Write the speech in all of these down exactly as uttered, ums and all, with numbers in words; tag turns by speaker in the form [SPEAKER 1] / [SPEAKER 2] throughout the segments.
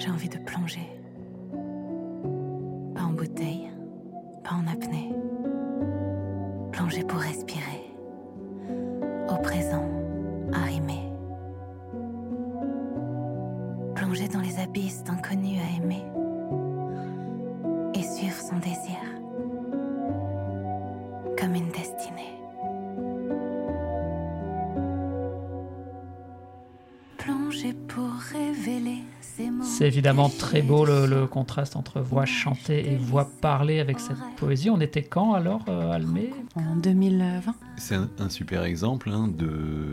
[SPEAKER 1] j'ai envie de plonger. Pas en bouteille, pas en apnée. Plonger pour respirer. Au présent, arrimer. Plonger dans les abysses d'inconnus à aimer. Et suivre son désir. Comme une destinée. Plonger pour révéler ses mots.
[SPEAKER 2] C'est évidemment très beau le, le contraste entre voix chantée et voix parlée avec cette poésie. On était quand alors, euh, Almé ?
[SPEAKER 1] En deux mille vingt.
[SPEAKER 3] C'est un, un super exemple hein, de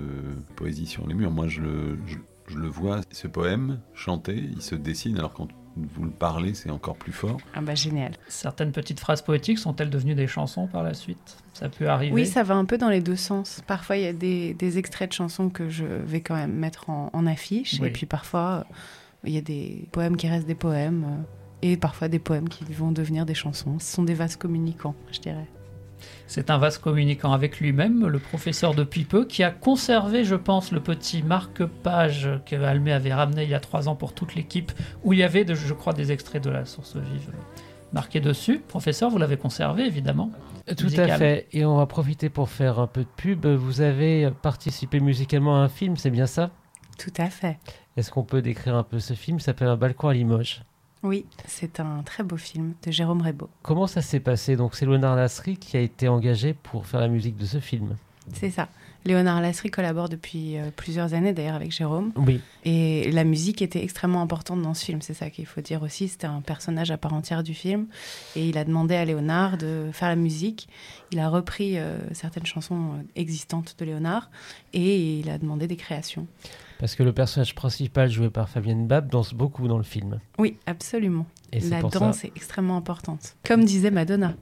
[SPEAKER 3] poésie sur les murs. Moi, je le, je, je le vois, ce poème chanté, il se dessine, alors quand vous le parlez, c'est encore plus fort.
[SPEAKER 1] Ah bah génial.
[SPEAKER 2] Certaines petites phrases poétiques sont-elles devenues des chansons par la suite ? Ça peut arriver.
[SPEAKER 1] Oui, ça va un peu dans les deux sens. Parfois, il y a des, des extraits de chansons que je vais quand même mettre en, en affiche.
[SPEAKER 2] Oui.
[SPEAKER 1] Et puis parfois, il y a des poèmes qui restent des poèmes. Et parfois des poèmes qui vont devenir des chansons. Ce sont des vases communicants, je dirais.
[SPEAKER 2] C'est un vase communicant avec lui-même, le professeur depuis peu, qui a conservé, je pense, le petit marque-page que Almé avait ramené il y a trois ans pour toute l'équipe, où il y avait, de, je crois, des extraits de La Source Vive marqués dessus. Professeur, vous l'avez conservé, évidemment.
[SPEAKER 4] Tout
[SPEAKER 2] Musical.
[SPEAKER 4] à fait. Et on va profiter pour faire un peu de pub. Vous avez participé musicalement à un film, c'est bien ça ?
[SPEAKER 1] Tout à fait.
[SPEAKER 4] Est-ce qu'on peut décrire un peu ce film ? Il s'appelle Un balcon à Limoges.
[SPEAKER 1] Oui, c'est un très beau film de Jérôme Rebaud.
[SPEAKER 4] Comment ça s'est passé ? Donc c'est Léonard Lasry qui a été engagé pour faire la musique de ce film.
[SPEAKER 1] C'est ça. Léonard Lasry collabore depuis euh, plusieurs années d'ailleurs avec Jérôme.
[SPEAKER 4] Oui.
[SPEAKER 1] Et la musique était extrêmement importante dans ce film, c'est ça qu'il faut dire aussi. C'était un personnage à part entière du film. Et il a demandé à Léonard de faire la musique. Il a repris euh, certaines chansons existantes de Léonard et il a demandé des créations.
[SPEAKER 4] Parce que le personnage principal, joué par Fabienne Bab, danse beaucoup dans le film.
[SPEAKER 1] Oui, absolument.
[SPEAKER 4] Et c'est
[SPEAKER 1] la
[SPEAKER 4] pour
[SPEAKER 1] danse
[SPEAKER 4] ça...
[SPEAKER 1] est extrêmement importante. Comme disait Madonna.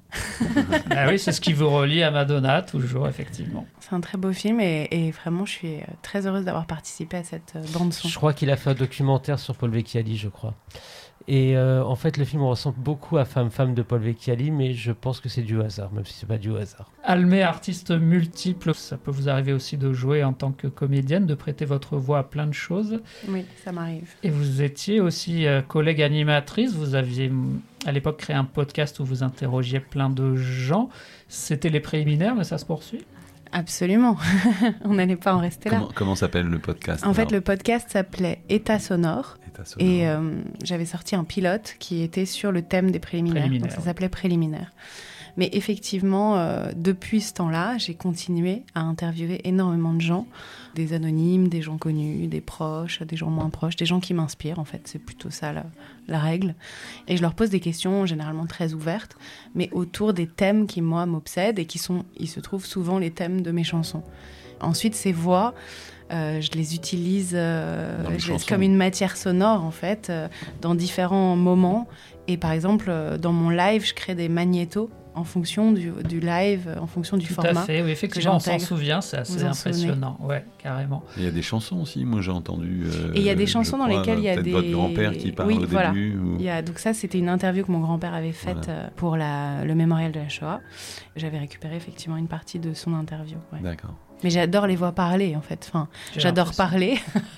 [SPEAKER 2] Ah oui, c'est ce qui vous relie à Madonna, toujours, effectivement.
[SPEAKER 1] C'est un très beau film et, et vraiment, je suis très heureuse d'avoir participé à cette bande-son.
[SPEAKER 4] Je crois qu'il a fait un documentaire sur Paul Vecchiali, je crois. Et euh, en fait, le film ressemble beaucoup à Femme Femme de Paul Vecchiali, mais je pense que c'est du hasard, même si c'est pas du hasard.
[SPEAKER 2] Almé, artiste multiple, ça peut vous arriver aussi de jouer en tant que comédienne, de prêter votre voix à plein de choses.
[SPEAKER 1] Oui, ça m'arrive.
[SPEAKER 2] Et vous étiez aussi euh, collègue animatrice, vous aviez à l'époque créé un podcast où vous interrogiez plein de gens. C'était les préliminaires, mais ça se poursuit ?
[SPEAKER 1] Absolument, on n'allait pas en rester là.
[SPEAKER 3] Comment, comment s'appelle le podcast ?
[SPEAKER 1] En alors fait, le podcast s'appelait État sonore.
[SPEAKER 3] État sonore.
[SPEAKER 1] Et euh, j'avais sorti un pilote qui était sur le thème des préliminaires.
[SPEAKER 2] Préliminaires.
[SPEAKER 1] Donc ça s'appelait Préliminaires. Mais effectivement, euh, depuis ce temps-là, j'ai continué à interviewer énormément de gens, des anonymes, des gens connus, des proches, des gens moins proches, des gens qui m'inspirent en fait. C'est plutôt ça la, la règle. Et je leur pose des questions généralement très ouvertes, mais autour des thèmes qui moi m'obsèdent et qui sont, il se trouve souvent les thèmes de mes chansons. Ensuite, ces voix, euh, je les utilise euh, je, comme une matière sonore en fait, euh, dans différents moments. Et par exemple, euh, dans mon live, je crée des magnétos en fonction du, du live, en fonction du
[SPEAKER 2] Tout
[SPEAKER 1] format.
[SPEAKER 2] Tout à fait, oui, effectivement, on s'en souvient, c'est assez impressionnant, ouais, carrément.
[SPEAKER 3] Il y a des chansons aussi, moi j'ai entendu. Euh,
[SPEAKER 1] et il y a des chansons dans lesquelles il y a des.
[SPEAKER 3] Votre grand-père qui parle
[SPEAKER 1] oui,
[SPEAKER 3] au
[SPEAKER 1] voilà.
[SPEAKER 3] début. Ou...
[SPEAKER 1] Il y a... Donc ça, c'était une interview que mon grand-père avait faite voilà. euh, pour la... le mémorial de la Shoah. J'avais récupéré effectivement une partie de son interview. Ouais.
[SPEAKER 3] D'accord.
[SPEAKER 1] Mais j'adore les voix parler en fait. Enfin, J'ai j'adore parler,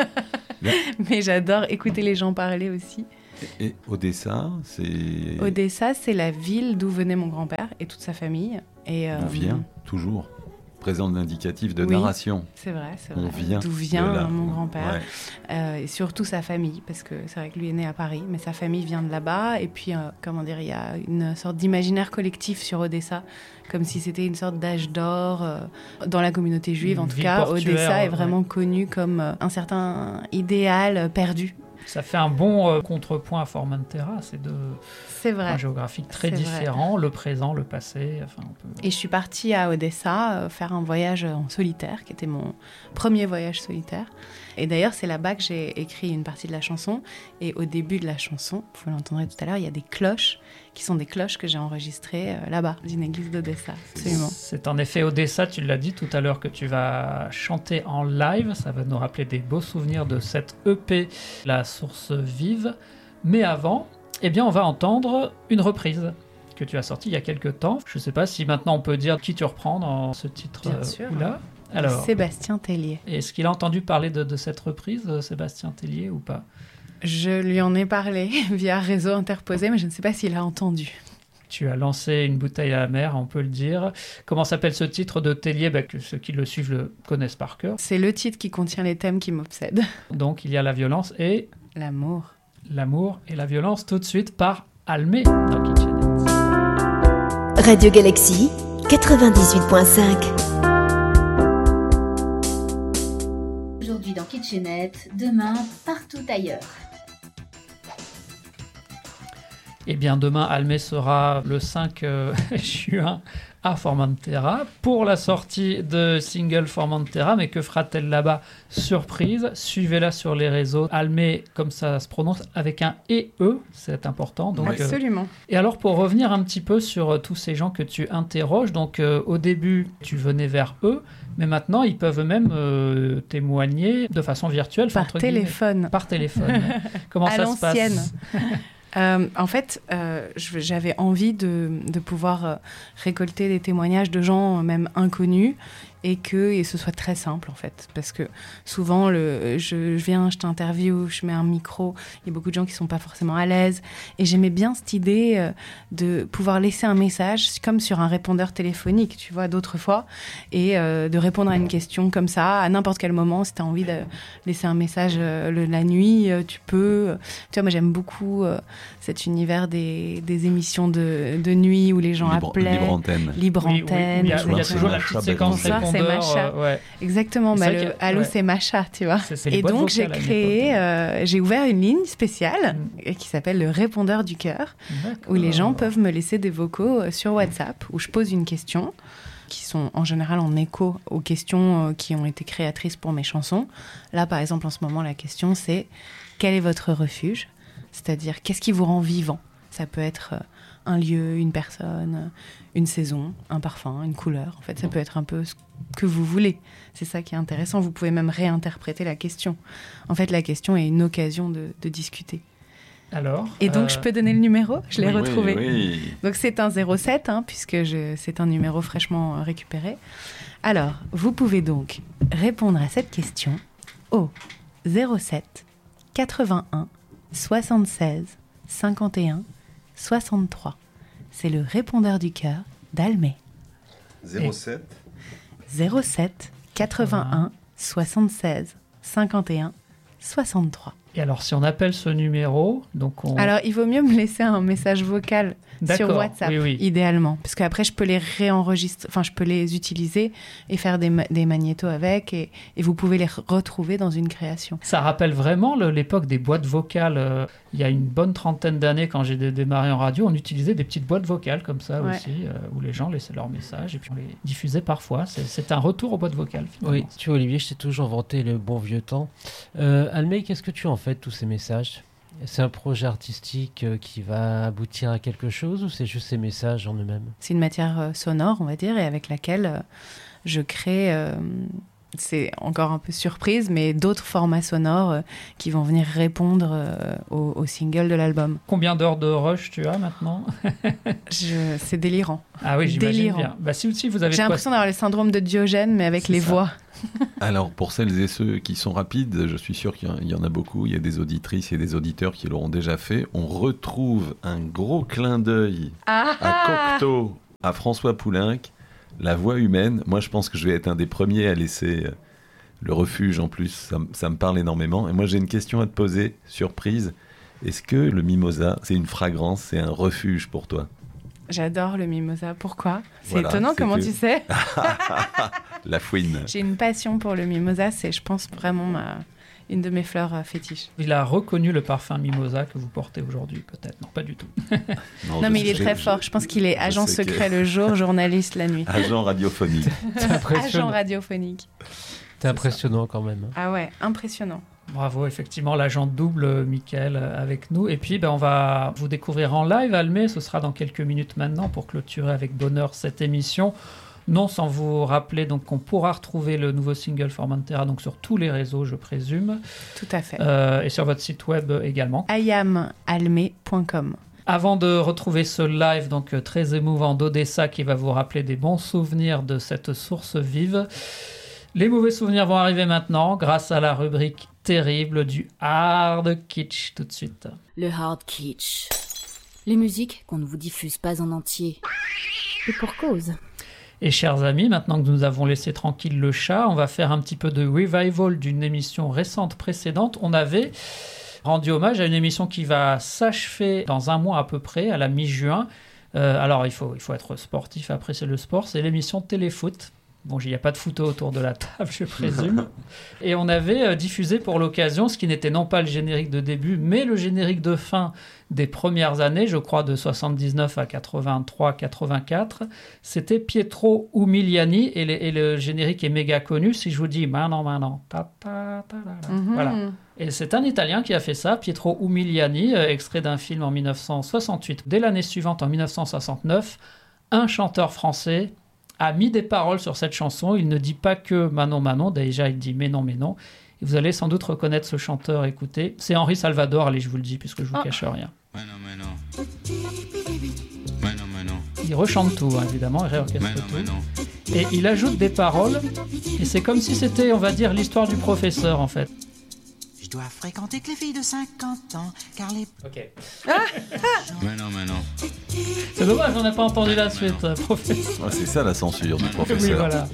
[SPEAKER 1] mais j'adore écouter les gens parler aussi.
[SPEAKER 3] Et Odessa, c'est...
[SPEAKER 1] Odessa, c'est la ville d'où venait mon grand-père et toute sa famille. Et
[SPEAKER 3] euh... On vient, toujours. Présent d'indicatif de
[SPEAKER 1] oui,
[SPEAKER 3] narration.
[SPEAKER 1] C'est vrai, c'est
[SPEAKER 3] On
[SPEAKER 1] vrai.
[SPEAKER 3] Vient
[SPEAKER 1] d'où vient
[SPEAKER 3] la...
[SPEAKER 1] mon grand-père.
[SPEAKER 3] Ouais.
[SPEAKER 1] Euh, et surtout sa famille, parce que c'est vrai que lui est né à Paris, mais sa famille vient de là-bas. Et puis, euh, comment dire, il y a une sorte d'imaginaire collectif sur Odessa, comme si c'était une sorte d'âge d'or euh, dans la communauté juive. En tout cas, Odessa est vraiment ouais. connu comme euh, un certain idéal perdu.
[SPEAKER 2] Ça fait un bon euh, contrepoint à Formentera, c'est deux
[SPEAKER 1] c'est vrai.
[SPEAKER 2] points géographiques très
[SPEAKER 1] c'est
[SPEAKER 2] différents,
[SPEAKER 1] vrai.
[SPEAKER 2] Le présent, le passé. Enfin, on peut...
[SPEAKER 1] Et je suis partie à Odessa euh, faire un voyage en solitaire, qui était mon premier voyage solitaire. Et d'ailleurs, c'est là-bas que j'ai écrit une partie de la chanson. Et au début de la chanson, vous l'entendrez tout à l'heure, il y a des cloches, qui sont des cloches que j'ai enregistrées euh, là-bas, d'une église d'Odessa. Absolument.
[SPEAKER 2] C'est en effet Odessa, tu l'as dit tout à l'heure, que tu vas chanter en live. Ça va nous rappeler des beaux souvenirs de cette E P, La Source Vive. Mais avant, eh bien, on va entendre une reprise que tu as sortie il y a quelques temps. Je ne sais pas si maintenant on peut dire qui tu reprends dans ce titre
[SPEAKER 1] Bien sûr.
[SPEAKER 2] ou là. Alors,
[SPEAKER 1] Sébastien Tellier.
[SPEAKER 2] Est-ce qu'il a entendu parler de, de cette reprise, Sébastien Tellier, ou pas ?
[SPEAKER 1] Je lui en ai parlé via réseau interposé, mais je ne sais pas s'il a entendu.
[SPEAKER 2] Tu as lancé une bouteille à la mer, on peut le dire. Comment s'appelle ce titre de Tellier? Bah, que ceux qui le suivent le connaissent par cœur.
[SPEAKER 1] C'est le titre qui contient les thèmes qui m'obsèdent.
[SPEAKER 2] Donc il y a la violence et...
[SPEAKER 1] L'amour.
[SPEAKER 2] L'amour et la violence, tout de suite par Almé dans Kitchenette.
[SPEAKER 5] Radio Galaxy quatre-vingt-dix-huit point cinq.
[SPEAKER 6] Aujourd'hui dans Kitchenette, demain partout ailleurs.
[SPEAKER 2] Eh bien, demain, Almé sera le cinq juin à Formentera pour la sortie de single Formentera. Mais que fera-t-elle là-bas? Surprise. Suivez-la sur les réseaux. Almé, comme ça se prononce, avec un E E, c'est important. Donc,
[SPEAKER 1] absolument.
[SPEAKER 2] Euh... Et alors, pour revenir un petit peu sur euh, tous ces gens que tu interroges, donc euh, au début, tu venais vers eux, mais maintenant, ils peuvent même euh, témoigner de façon virtuelle.
[SPEAKER 1] Par téléphone.
[SPEAKER 2] Guillemets. Par téléphone. Comment
[SPEAKER 1] à
[SPEAKER 2] ça se
[SPEAKER 1] l'ancienne.
[SPEAKER 2] passe?
[SPEAKER 1] Euh, en fait, euh, j'avais envie de, de pouvoir euh, récolter des témoignages de gens euh, même inconnus et que et ce soit très simple en fait, parce que souvent le, je, je viens, je t'interviewe, je mets un micro, il y a beaucoup de gens qui sont pas forcément à l'aise et j'aimais bien cette idée euh, de pouvoir laisser un message comme sur un répondeur téléphonique, tu vois, d'autres fois, et euh, de répondre à une question comme ça à n'importe quel moment. Si tu as envie de laisser un message euh, le, la nuit, euh, tu peux. Tu vois, moi j'aime beaucoup euh, cet univers des, des émissions de, de nuit où les gens
[SPEAKER 3] libre,
[SPEAKER 1] appelaient.
[SPEAKER 3] Libre antenne.
[SPEAKER 1] Libre
[SPEAKER 2] oui,
[SPEAKER 1] antenne.
[SPEAKER 2] Oui, oui, il y a, il y a toujours la petite séquence répondeur.
[SPEAKER 1] C'est Macha.
[SPEAKER 2] Euh, ouais.
[SPEAKER 1] Exactement. Bah, le, allô,
[SPEAKER 2] ouais.
[SPEAKER 1] c'est Macha, tu vois.
[SPEAKER 2] C'est, c'est
[SPEAKER 1] et donc j'ai créé, euh, j'ai ouvert une ligne spéciale mm. qui s'appelle le répondeur du cœur, où les gens peuvent me laisser des vocaux sur WhatsApp où je pose une question, qui sont en général en écho aux questions euh, qui ont été créatrices pour mes chansons. Là, par exemple, en ce moment, la question c'est quel est votre refuge ? C'est-à-dire qu'est-ce qui vous rend vivant ? Ça peut être euh, un lieu, une personne, une saison, un parfum, une couleur. En fait, ça peut être un peu ce que vous voulez. C'est ça qui est intéressant. Vous pouvez même réinterpréter la question. En fait, la question est une occasion de, de discuter.
[SPEAKER 2] Alors,
[SPEAKER 1] Et donc, euh... je peux donner le numéro ? Je l'ai
[SPEAKER 3] oui,
[SPEAKER 1] retrouvé.
[SPEAKER 3] Oui, oui.
[SPEAKER 1] Donc, c'est un zéro sept, hein, puisque je, c'est un numéro fraîchement récupéré. Alors, vous pouvez donc répondre à cette question au zéro sept quatre-vingt-un soixante-seize cinquante et un soixante-trois. C'est le répondeur du cœur d'Almé.
[SPEAKER 3] zéro sept
[SPEAKER 1] zéro sept quatre-vingt-un soixante-seize cinquante et un soixante-trois.
[SPEAKER 2] Et alors, si on appelle ce numéro, donc on...
[SPEAKER 1] Alors, il vaut mieux me laisser un message vocal
[SPEAKER 2] D'accord,
[SPEAKER 1] sur WhatsApp,
[SPEAKER 2] oui, oui.
[SPEAKER 1] idéalement. Parce qu'après, je peux les réenregistrer, enfin, je peux les utiliser et faire des, ma- des magnétos avec, et, et vous pouvez les re- retrouver dans une création.
[SPEAKER 2] Ça rappelle vraiment le, l'époque des boîtes vocales. Euh, il y a une bonne trentaine d'années, quand j'ai dé- démarré en radio, on utilisait des petites boîtes vocales comme ça ouais. aussi, euh, où les gens laissaient leurs messages et puis on les diffusait parfois. C'est, c'est un retour aux boîtes vocales, finalement.
[SPEAKER 4] Oui, tu vois, Olivier, je t'ai toujours vanté le bon vieux temps. Euh, Almé, qu'est-ce que tu en fais de tous ces messages ? C'est un projet artistique qui va aboutir à quelque chose ou c'est juste ces messages en eux-mêmes ?
[SPEAKER 1] C'est une matière euh, sonore, on va dire, et avec laquelle euh, je crée, euh, c'est encore un peu surprise, mais d'autres formats sonores euh, qui vont venir répondre euh, au, au single de l'album.
[SPEAKER 2] Combien d'heures de rush tu as maintenant ?
[SPEAKER 1] je, C'est délirant.
[SPEAKER 2] Ah oui, j'imagine
[SPEAKER 1] délirant.
[SPEAKER 2] bien. Bah, si, si vous avez
[SPEAKER 1] J'ai l'impression quoi... d'avoir le syndrome de Diogène, mais avec c'est les ça. Voix.
[SPEAKER 3] Alors, pour celles et ceux qui sont rapides, je suis sûr qu'il y en a beaucoup. Il y a des auditrices et des auditeurs qui l'auront déjà fait. On retrouve un gros clin d'œil
[SPEAKER 1] ah
[SPEAKER 3] à Cocteau, à François Poulenc, la voix humaine. Moi, je pense que je vais être un des premiers à laisser le refuge en plus. Ça, ça me parle énormément. Et moi, j'ai une question à te poser, surprise. Est-ce que le mimosa, c'est une fragrance, c'est un refuge pour toi ?
[SPEAKER 1] J'adore le mimosa. Pourquoi ? C'est
[SPEAKER 3] voilà,
[SPEAKER 1] étonnant,
[SPEAKER 3] c'est
[SPEAKER 1] comment
[SPEAKER 3] que...
[SPEAKER 1] tu sais ?
[SPEAKER 3] La fouine.
[SPEAKER 1] J'ai une passion pour le mimosa. C'est, je pense, vraiment ma... une de mes fleurs euh, fétiches.
[SPEAKER 2] Il a reconnu le parfum mimosa que vous portez aujourd'hui, peut-être. Non, pas du tout.
[SPEAKER 1] non, non mais il est très je, fort. Je pense qu'il est agent secret que... le jour, journaliste la nuit.
[SPEAKER 3] Agent radiophonique.
[SPEAKER 1] Agent radiophonique.
[SPEAKER 4] C'est impressionnant quand même.
[SPEAKER 1] Ah ouais, impressionnant.
[SPEAKER 2] Bravo, effectivement, l'agent double, Mickaël, avec nous. Et puis, ben, on va vous découvrir en live, Almé. Ce sera dans quelques minutes maintenant pour clôturer avec bonheur cette émission. Non sans vous rappeler donc, qu'on pourra retrouver le nouveau single Formentera donc, sur tous les réseaux, je présume.
[SPEAKER 1] Tout à fait.
[SPEAKER 2] Euh, et sur votre site web également.
[SPEAKER 1] i am almé point com.
[SPEAKER 2] Avant de retrouver ce live donc, très émouvant d'Odessa qui va vous rappeler des bons souvenirs de cette source vive, Les mauvais souvenirs vont arriver maintenant grâce à la rubrique terrible du hard kitsch tout de suite.
[SPEAKER 7] Le hard kitsch. Les musiques qu'on ne vous diffuse pas en entier. Et pour cause.
[SPEAKER 2] Et chers amis, maintenant que nous avons laissé tranquille le chat, on va faire un petit peu de revival d'une émission récente précédente. On avait rendu hommage à une émission qui va s'achever dans un mois à peu près, à la mi-juin. Euh, alors il faut, il faut être sportif, apprécier le sport. C'est l'émission Téléfoot. Bon, il n'y a pas de photo autour de la table, je présume. Et on avait euh, diffusé pour l'occasion ce qui n'était non pas le générique de début, mais le générique de fin des premières années, je crois de soixante-dix-neuf à quatre-vingt-trois quatre-vingt-quatre. C'était Pietro Umiliani et, les, et le générique est méga connu. Si je vous dis maintenant, maintenant, ta, ta, ta, ta, ta, mm-hmm. Voilà. Et c'est un Italien qui a fait ça, Pietro Umiliani, euh, extrait d'un film en dix-neuf cent soixante-huit. Dès l'année suivante, en dix-neuf cent soixante-neuf, un chanteur français a mis des paroles sur cette chanson. Il ne dit pas que Manon Manon, déjà il dit mais non, mais non. Et vous allez sans doute reconnaître ce chanteur, écoutez. C'est Henri Salvador, allez, je vous le dis, puisque je vous ah. cache rien. Manon, Manon. Manon, Manon. Il rechante tout, hein, évidemment, il réorchestre Manon, tout. Manon. Et il ajoute des paroles, et c'est comme si c'était, on va dire, l'histoire du professeur, en fait.
[SPEAKER 8] Je dois fréquenter que les filles de cinquante ans, car les...
[SPEAKER 2] Ok. Manon, Manon. C'est dommage, on n'a pas entendu la suite, euh, professeur.
[SPEAKER 3] Ouais, c'est ça la censure du professeur.
[SPEAKER 2] Oui, voilà.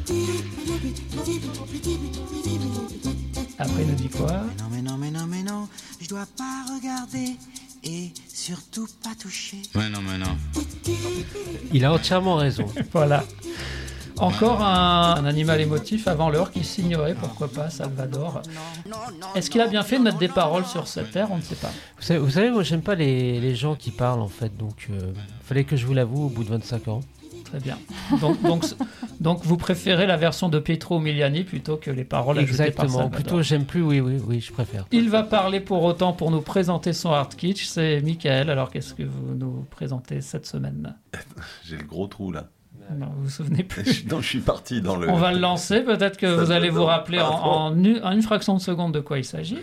[SPEAKER 2] Après, il nous dit quoi ?
[SPEAKER 8] Mais non, mais non, mais non, mais non, je dois pas regarder et surtout pas toucher.
[SPEAKER 2] Ouais, non, mais non.
[SPEAKER 4] Il a entièrement raison.
[SPEAKER 2] Voilà. Encore un, un animal émotif avant l'heure qui signerait, pourquoi pas, Salvador. Est-ce qu'il a bien fait de mettre des paroles sur cette terre ? On ne sait pas.
[SPEAKER 4] Vous savez, vous savez moi, j'aime pas les, les gens qui parlent, en fait, donc il euh, fallait que je vous l'avoue au bout de vingt-cinq ans.
[SPEAKER 2] Très bien. Donc, donc, donc vous préférez la version de Pietro Umiliani plutôt que les paroles ajoutées par Salvador.
[SPEAKER 4] Exactement. Plutôt, j'aime plus, oui, oui, oui, je préfère.
[SPEAKER 2] Il va parler pour autant pour nous présenter son hard kitsch, c'est Michael. Alors, qu'est-ce que vous nous présentez cette semaine ?
[SPEAKER 3] J'ai le gros trou, là.
[SPEAKER 2] Non, vous vous souvenez plus.
[SPEAKER 3] Non, je suis parti dans le...
[SPEAKER 2] On va le lancer, peut-être que Ça vous allez vous rappeler en, en, une, en une fraction de seconde de quoi il s'agit.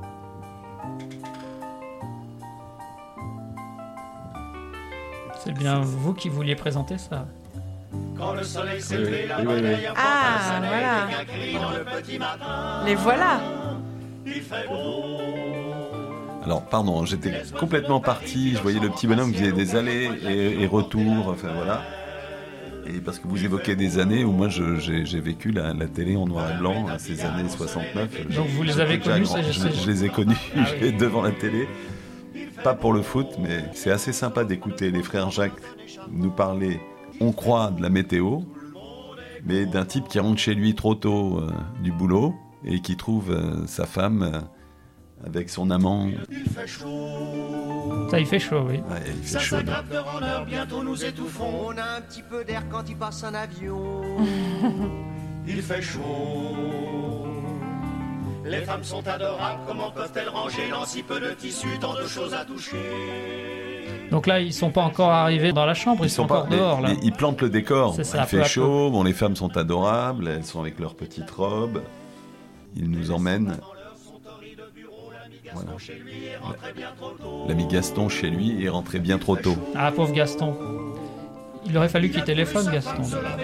[SPEAKER 2] C'est bien vous qui vouliez présenter ça.
[SPEAKER 9] Quand le soleil s'est levé, la bataille a
[SPEAKER 1] Ah, voilà. Les voilà.
[SPEAKER 9] Il fait beau.
[SPEAKER 3] Alors, pardon, j'étais complètement parti. Je voyais le petit bonhomme qui faisait des allers et, et retours. Enfin, voilà. Et parce que vous évoquez des années où moi je, j'ai, j'ai vécu la, la télé en noir et blanc, à ces années soixante-neuf.
[SPEAKER 2] Donc vous les avez connus, ça, je,
[SPEAKER 3] je, je les ai connus
[SPEAKER 2] ah, oui.
[SPEAKER 3] devant la télé. Pas pour le foot, mais c'est assez sympa d'écouter les frères Jacques nous parler, on croit, de la météo, mais d'un type qui rentre chez lui trop tôt euh, du boulot et qui trouve euh, sa femme euh, avec son amant.
[SPEAKER 9] Il fait chaud.
[SPEAKER 2] Ça, il fait chaud, oui.
[SPEAKER 3] Ouais, il fait
[SPEAKER 9] Ça
[SPEAKER 3] chaud.
[SPEAKER 9] s'aggrave d'heure en heure, bientôt nous étouffons.
[SPEAKER 10] On a un petit peu d'air quand il passe un avion.
[SPEAKER 9] Il fait chaud. Les femmes sont adorables, comment peuvent-elles ranger dans si peu de tissu, tant de choses à toucher.
[SPEAKER 2] Donc là, ils sont pas encore arrivés dans la chambre, ils, ils sont, sont encore pas, dehors.
[SPEAKER 3] Mais,
[SPEAKER 2] là.
[SPEAKER 3] Mais ils plantent le décor.
[SPEAKER 2] C'est ça,
[SPEAKER 3] il fait chaud, bon, les femmes sont adorables, elles sont avec leurs petites robes. Ils nous emmènent. Voilà. L'ami Gaston chez lui est rentré bien trop tôt.
[SPEAKER 2] Ah, pauvre Gaston. Il aurait fallu qu'il téléphone, Gaston.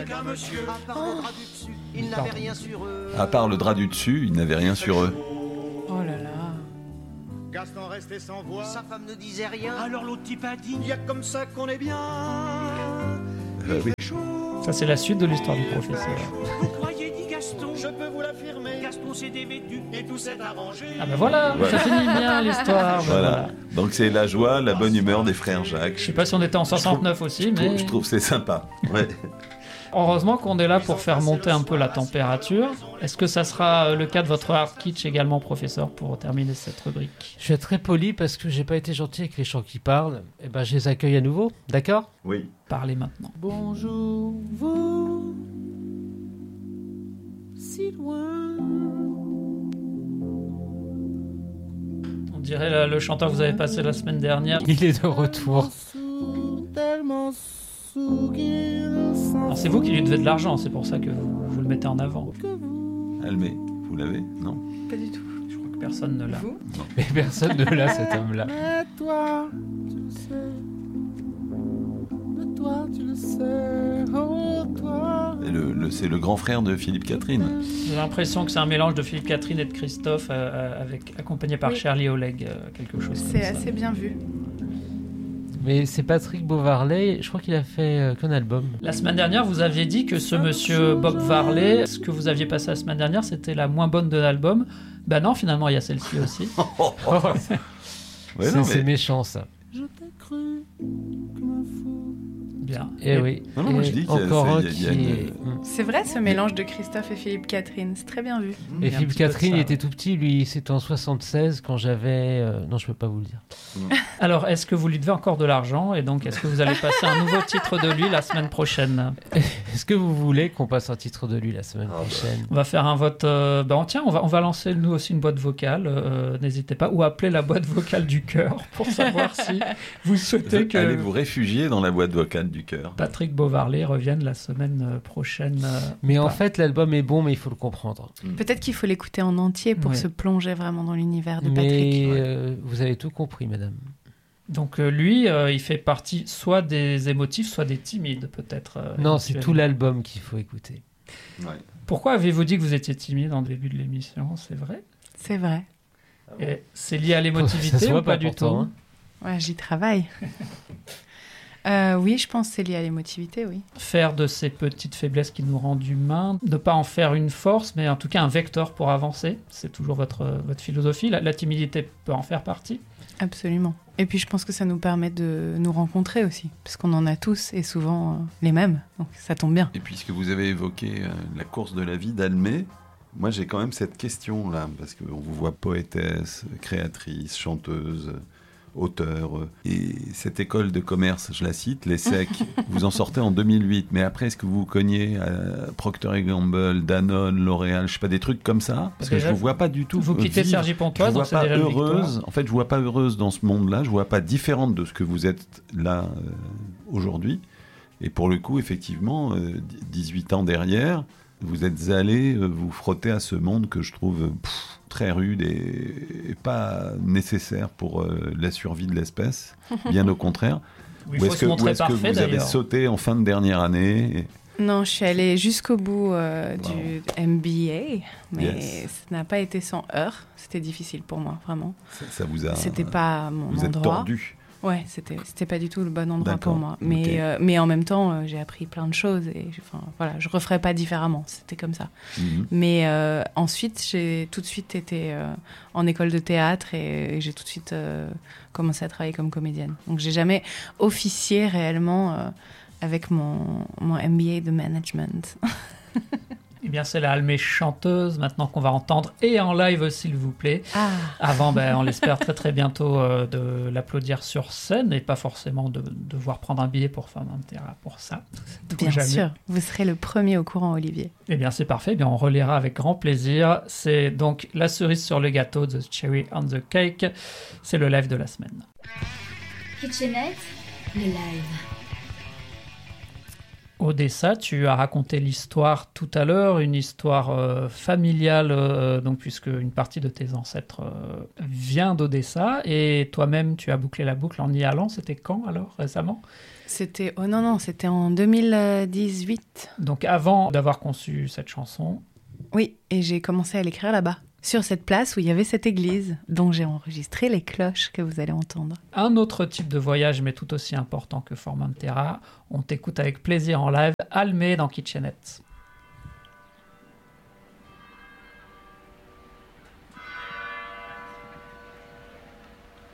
[SPEAKER 10] Il n'avait rien sur eux.
[SPEAKER 3] À part le drap du dessus, il n'avait rien sur eux.
[SPEAKER 1] Oh là là.
[SPEAKER 9] Gaston restait sans voix.
[SPEAKER 10] Sa femme ne disait rien.
[SPEAKER 9] Alors l'autre type a dit, il y a comme ça qu'on est bien.
[SPEAKER 3] Euh, oui.
[SPEAKER 2] Ça, c'est la suite de l'histoire du professeur.
[SPEAKER 9] Vous croyez, dit Gaston, je peux vous l'affirmer. Gaston s'est dévêtu et tout s'est arrangé.
[SPEAKER 2] Ah ben voilà, voilà. Ça finit bien l'histoire.
[SPEAKER 3] Voilà.
[SPEAKER 2] voilà.
[SPEAKER 3] Donc c'est la joie, la bonne humeur des frères Jacques.
[SPEAKER 2] Je sais pas si on était en soixante-neuf
[SPEAKER 3] trouve,
[SPEAKER 2] aussi,
[SPEAKER 3] je
[SPEAKER 2] mais...
[SPEAKER 3] Trouve, je trouve c'est sympa. Ouais.
[SPEAKER 2] Heureusement qu'on est là pour faire monter un peu la température. Est-ce que ça sera le cas de votre hard kitsch également, professeur, pour terminer cette rubrique ?
[SPEAKER 4] Je suis très poli parce que j'ai pas été gentil avec les gens qui parlent. Et ben je les accueille à nouveau, d'accord ?
[SPEAKER 3] Oui.
[SPEAKER 2] Parlez maintenant.
[SPEAKER 8] Bonjour, vous, si loin.
[SPEAKER 2] On dirait le, le chanteur que vous avez passé la semaine dernière.
[SPEAKER 4] Il est de retour.
[SPEAKER 8] Tellement
[SPEAKER 2] Alors c'est vous qui lui devez de l'argent, c'est pour ça que vous, vous le mettez en avant.
[SPEAKER 3] Almé, vous l'avez ? Non ?
[SPEAKER 1] Pas du tout.
[SPEAKER 2] Je crois que personne ne l'a.
[SPEAKER 1] Vous ?
[SPEAKER 4] Mais personne ne l'a, cet homme-là.
[SPEAKER 8] Et toi, tu sais, de
[SPEAKER 11] toi, tu le sais, oh toi.
[SPEAKER 3] Et le, le, c'est le grand frère de Philippe Catherine.
[SPEAKER 2] J'ai l'impression que c'est un mélange de Philippe Catherine et de Christophe, euh, avec, accompagné par
[SPEAKER 1] Oui.
[SPEAKER 2] Shirley Oleg, euh, quelque chose
[SPEAKER 1] C'est
[SPEAKER 2] comme ça.
[SPEAKER 1] assez bien vu.
[SPEAKER 4] Mais c'est Patrick Beauvarley, je crois qu'il a fait euh, qu'un album.
[SPEAKER 2] La semaine dernière, vous aviez dit que ce monsieur Bob Varley, ce que vous aviez passé la semaine dernière, c'était la moins bonne de l'album. Ben non, finalement, il y a celle-ci aussi.
[SPEAKER 3] Ouais,
[SPEAKER 4] c'est,
[SPEAKER 3] non,
[SPEAKER 4] c'est
[SPEAKER 3] mais-
[SPEAKER 4] méchant, ça.
[SPEAKER 11] Je t'ai cru comme un fou.
[SPEAKER 2] Bien.
[SPEAKER 4] Eh oui.
[SPEAKER 3] Non, non, moi,
[SPEAKER 4] Et
[SPEAKER 3] je dis qu'il y a-
[SPEAKER 4] encore
[SPEAKER 3] c'est-
[SPEAKER 4] un
[SPEAKER 3] il y a-
[SPEAKER 4] qui
[SPEAKER 3] il y a une-
[SPEAKER 4] est- Mm.
[SPEAKER 1] C'est vrai ce mélange de Christophe et Philippe Catherine, c'est très bien vu.
[SPEAKER 4] Et
[SPEAKER 2] Il y a un
[SPEAKER 4] Philippe
[SPEAKER 2] petit peu de
[SPEAKER 4] Catherine
[SPEAKER 2] ça,
[SPEAKER 4] il était
[SPEAKER 2] ouais.
[SPEAKER 4] tout petit, lui c'était en soixante-seize quand j'avais... euh, Non, je peux pas vous le dire.
[SPEAKER 2] Alors, est-ce que vous lui devez encore de l'argent? Et donc, est-ce que vous allez passer un nouveau titre de lui la semaine prochaine?
[SPEAKER 4] Est-ce que vous voulez qu'on passe un titre de lui la semaine prochaine?
[SPEAKER 2] On va faire un vote. Euh, ben, tiens, on va, on va lancer nous aussi une boîte vocale. euh, n'hésitez pas. Ou appeler la boîte vocale du cœur pour savoir si vous souhaitez que
[SPEAKER 3] Allez vous réfugier dans la boîte vocale du cœur.
[SPEAKER 2] Patrick Beauvarley revienne la semaine euh, prochaine. euh,
[SPEAKER 4] Mais
[SPEAKER 2] ou
[SPEAKER 4] en
[SPEAKER 2] pas.
[SPEAKER 4] fait, l'album est bon, mais il faut le comprendre.
[SPEAKER 1] Peut-être qu'il faut l'écouter en entier pour
[SPEAKER 2] Ouais.
[SPEAKER 1] se plonger vraiment dans l'univers de Patrick.
[SPEAKER 4] Mais euh, vous avez tout compris, madame.
[SPEAKER 2] Donc euh, lui, euh, il fait partie soit des émotifs, soit des timides, peut-être. euh,
[SPEAKER 4] Non, c'est
[SPEAKER 2] éventuellement.
[SPEAKER 4] tout l'album qu'il faut écouter.
[SPEAKER 3] Ouais.
[SPEAKER 2] Pourquoi avez-vous dit que vous étiez timide en début de l'émission? C'est vrai?
[SPEAKER 1] C'est vrai.
[SPEAKER 2] Et c'est lié à
[SPEAKER 4] Ça
[SPEAKER 2] l'émotivité
[SPEAKER 4] se voit
[SPEAKER 2] ou pas,
[SPEAKER 4] pas
[SPEAKER 2] du
[SPEAKER 4] pourtant,
[SPEAKER 2] tout?
[SPEAKER 4] hein.
[SPEAKER 1] Ouais, j'y travaille. Euh, oui, je pense que c'est lié à l'émotivité, oui.
[SPEAKER 2] Faire de ces petites faiblesses qui nous rendent humains, ne pas en faire une force, mais en tout cas un vecteur pour avancer. C'est toujours votre, votre philosophie. La, la timidité peut en faire partie.
[SPEAKER 1] Absolument. Et puis je pense que ça nous permet de nous rencontrer aussi, parce qu'on en a tous et souvent euh, les mêmes, donc ça tombe bien.
[SPEAKER 3] Et puisque vous avez évoqué euh, la course de la vie d'Almé, moi j'ai quand même cette question-là, parce qu'on vous voit poétesse, créatrice, chanteuse, euh, auteur, euh, et cette école de commerce, je la cite, l'ESSEC, vous en sortez en deux mille huit, mais après est-ce que vous cognez à Procter et Gamble, Danone, L'Oréal, je sais pas, des trucs comme ça? Parce que
[SPEAKER 2] Déjà,
[SPEAKER 3] je vous vois pas du tout
[SPEAKER 2] vous quittez
[SPEAKER 3] vivre.
[SPEAKER 2] Sergi Pontoise,
[SPEAKER 3] Je vous vois
[SPEAKER 2] donc c'est
[SPEAKER 3] pas
[SPEAKER 2] déjà une
[SPEAKER 3] heureuse,
[SPEAKER 2] victoire.
[SPEAKER 3] en fait je vous vois pas heureuse dans ce monde-là, je vous vois pas différente de ce que vous êtes là euh, aujourd'hui. Et pour le coup, effectivement, euh, dix-huit ans derrière, vous êtes allé euh, vous frotter à ce monde que je trouve euh, pff, très rude et, et pas nécessaire pour euh, la survie de l'espèce, bien au contraire.
[SPEAKER 2] Oui, il
[SPEAKER 3] Ou
[SPEAKER 2] faut
[SPEAKER 3] est-ce
[SPEAKER 2] se
[SPEAKER 3] que,
[SPEAKER 2] montrer
[SPEAKER 3] ou est-ce que
[SPEAKER 2] parfait,
[SPEAKER 3] vous avez
[SPEAKER 2] d'ailleurs.
[SPEAKER 3] sauté en fin de dernière année et-
[SPEAKER 1] Non, je suis allée jusqu'au bout euh, du M B A, mais
[SPEAKER 3] Yes.
[SPEAKER 1] ça n'a pas été sans heurts. C'était difficile pour moi, vraiment.
[SPEAKER 3] ça, ça vous a...
[SPEAKER 1] C'était pas mon
[SPEAKER 3] Vous êtes
[SPEAKER 1] endroit.
[SPEAKER 3] tordu.
[SPEAKER 1] Ouais, c'était c'était pas du tout le bon endroit
[SPEAKER 3] D'accord,
[SPEAKER 1] pour moi. Mais
[SPEAKER 3] ok.
[SPEAKER 1] euh, mais en même temps, euh, j'ai appris plein de choses et je- enfin voilà, je referais pas différemment. C'était comme ça.
[SPEAKER 3] Mhm.
[SPEAKER 1] Mais euh, ensuite, j'ai tout de suite été euh, en école de théâtre et, et j'ai tout de suite euh, commencé à travailler comme comédienne. Donc j'ai jamais officié réellement euh, avec mon mon M B A de management.
[SPEAKER 2] Eh bien, c'est la Almé chanteuse, maintenant qu'on va entendre, et en live, s'il vous plaît.
[SPEAKER 1] Ah.
[SPEAKER 2] Avant, ben, on l'espère très très bientôt euh, de l'applaudir sur scène, et pas forcément de devoir prendre un billet pour faire un terrain pour ça. C'est
[SPEAKER 1] Bien
[SPEAKER 2] jamais.
[SPEAKER 1] sûr, vous serez le premier au courant, Olivier.
[SPEAKER 2] Eh bien, c'est parfait. Eh bien, on relira avec grand plaisir. C'est donc la cerise sur le gâteau, The Cherry on the Cake. C'est le live de la semaine.
[SPEAKER 6] Kitchenette, le live.
[SPEAKER 2] Odessa, tu as raconté l'histoire tout à l'heure, une histoire euh, familiale, euh, donc puisque une partie de tes ancêtres euh, vient d'Odessa, et toi-même tu as bouclé la boucle en y allant. C'était quand alors, récemment?
[SPEAKER 1] C'était oh non non, c'était en deux mille dix-huit.
[SPEAKER 2] Donc avant d'avoir conçu cette chanson.
[SPEAKER 1] Oui, et j'ai commencé à l'écrire là-bas, sur cette place où il y avait cette église, dont j'ai enregistré les cloches que vous allez entendre.
[SPEAKER 2] Un autre type de voyage, mais tout aussi important que Formentera. On t'écoute avec plaisir en live. Almé dans Kitchenette.